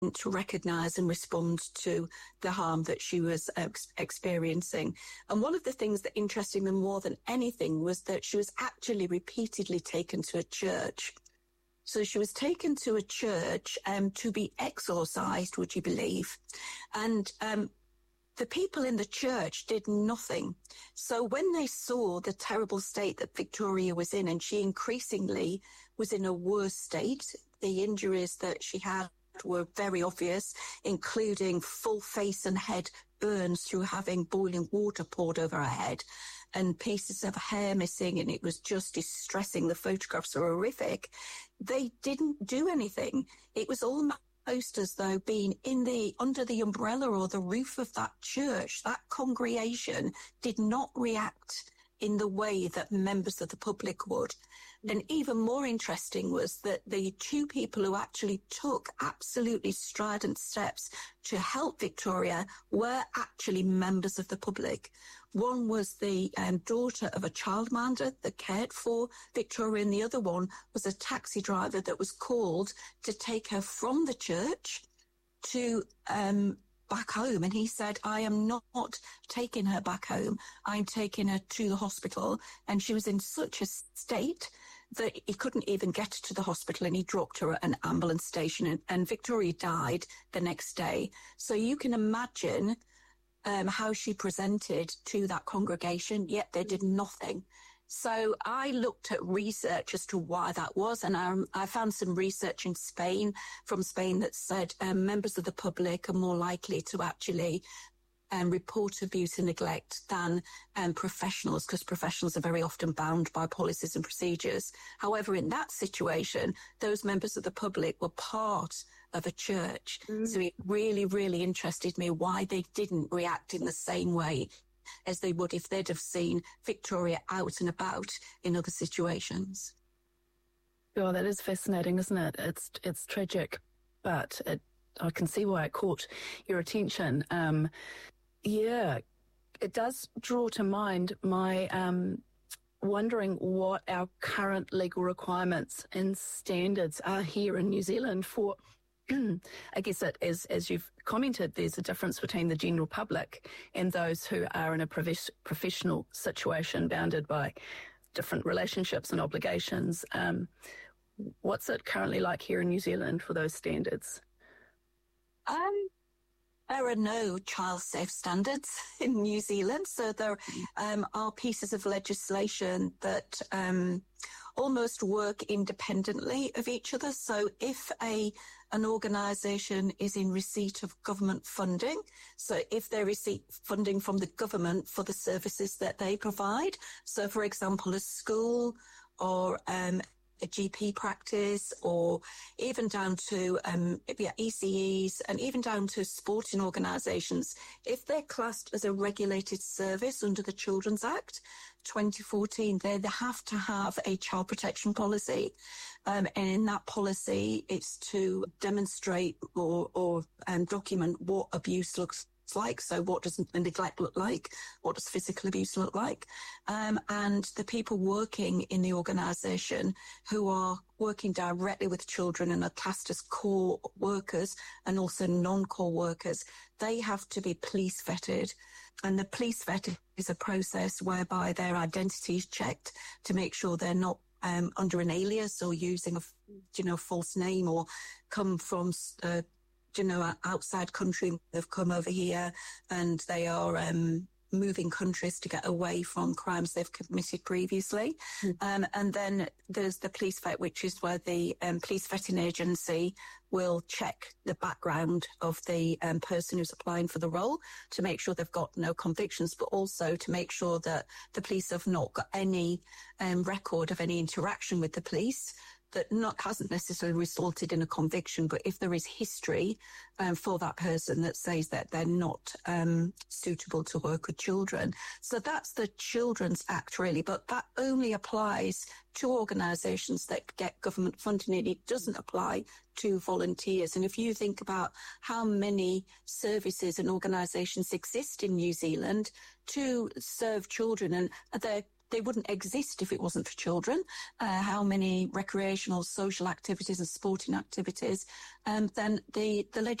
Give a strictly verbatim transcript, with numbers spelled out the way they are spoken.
to recognise and respond to the harm that she was ex- experiencing. And one of the things that interested me more than anything was that she was actually repeatedly taken to a church. So she was taken to a church um, to be exorcised, would you believe? And um, the people in the church did nothing. So when they saw the terrible state that Victoria was in, and she increasingly was in a worse state, the injuries that she had were very obvious, including full face and head burns through having boiling water poured over her head and pieces of hair missing, and it was just distressing. The photographs are horrific. They didn't do anything. It was almost as though being in the under the umbrella or the roof of that church, that congregation did not react in the way that members of the public would. And even more interesting was that the two people who actually took absolutely strident steps to help Victoria were actually members of the public. One was the um, daughter of a childminder that cared for Victoria, and the other one was a taxi driver that was called to take her from the church to um back home. And he said, I am not taking her back home. I'm taking her to the hospital. And she was in such a state that he couldn't even get to the hospital, and he dropped her at an ambulance station, and, and Victoria died the next day. So you can imagine um, how she presented to that congregation, yet they did nothing. So I looked at research as to why that was, and I, I found some research in Spain, from Spain, that said um, members of the public are more likely to actually um, report abuse and neglect than um, professionals, because professionals are very often bound by policies and procedures. However, in that situation, those members of the public were part of a church. Mm. So it really, really interested me why they didn't react in the same way as they would if they'd have seen Victoria out and about in other situations. Oh, that is fascinating, isn't it? It's it's tragic, but it, I can see why it caught your attention. Um, yeah, it does draw to mind my um, wondering what our current legal requirements and standards are here in New Zealand for. I guess that, as as you've commented, there's a difference between the general public and those who are in a prof- professional situation bounded by different relationships and obligations. Um, what's it currently like here in New Zealand for those standards? Um, there are no child safe standards in New Zealand, so there um, are pieces of legislation that um, almost work independently of each other. So if a an organisation is in receipt of government funding, so if they receive funding from the government for the services that they provide, so for example, a school or um, a G P practice, or even down to um, yeah, E C Es, and even down to sporting organisations, if they're classed as a regulated service under the Children's Act twenty fourteen, they have to have a child protection policy. Um, and in that policy, it's to demonstrate or, or um, document what abuse looks like. So what does neglect look like? What does physical abuse look like? Um, and the people working in the organisation who are working directly with children and are classed as core workers and also non-core workers, they have to be police vetted. And the police vetting is a process whereby their identity is checked to make sure they're not um, under an alias or using a, you know, false name, or come from uh, you know, outside country. They've come over here and they are um, moving countries to get away from crimes they've committed previously. Mm. Um, and then there's the police vet, which is where the um, police vetting agency will check the background of the um, person who's applying for the role to make sure they've got no convictions, but also to make sure that the police have not got any um, record of any interaction with the police that not hasn't necessarily resulted in a conviction, but if there is history um, for that person that says that they're not um, suitable to work with children. So that's the Children's Act, really, but that only applies to organisations that get government funding, and it doesn't apply to volunteers. And if you think about how many services and organisations exist in New Zealand to serve children, and they're they wouldn't exist if it wasn't for children, uh, how many recreational, social activities and sporting activities, um, then the, the